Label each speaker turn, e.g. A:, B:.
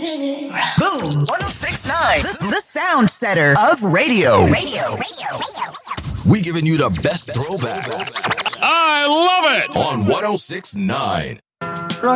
A: Boom 1069, the sound setter of radio.
B: We giving you the best throwbacks.
C: I love it
B: On 1069.